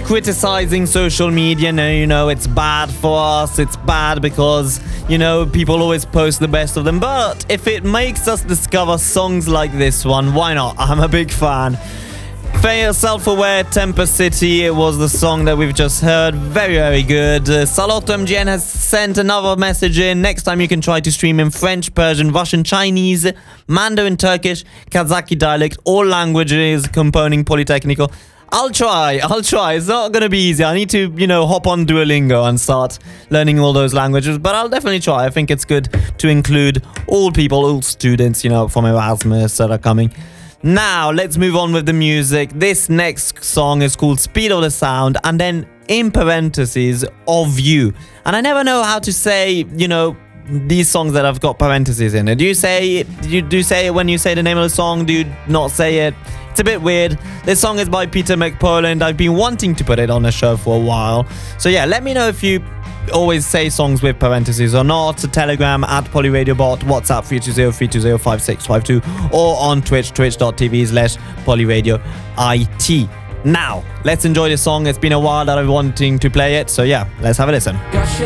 criticizing social media. No, it's bad for us. It's bad because, people always post the best of them. But if it makes us discover songs like this one, why not? I'm a big fan. Self-Aware, Temper City, it was the song that we've just heard. Very, very good. Salotto MGN has sent another message in. Next time you can try to stream in French, Persian, Russian, Chinese, Mandarin, Turkish, Kazakh dialect, all languages composing Polytechnical. I'll try. It's not going to be easy. I need to, hop on Duolingo and start learning all those languages. But I'll definitely try. I think it's good to include all people, all students, from Erasmus that are coming. Now, let's move on with the music. This next song is called Speed of the Sound, and then in parentheses, Of You. And I never know how to say, these songs that have got parentheses in it. Do you say it when you say the name of the song? Do you not say it? It's a bit weird. This song is by Peter McPoland. I've been wanting to put it on the show for a while. So yeah, let me know if you always say songs with parentheses or not. Telegram at PolyRadioBot, WhatsApp 320-320-5652, or on Twitch, twitch.tv/PolyRadioIT. Now, let's enjoy this song. It's been a while that I've been wanting to play it, so yeah, let's have a listen. Gosh,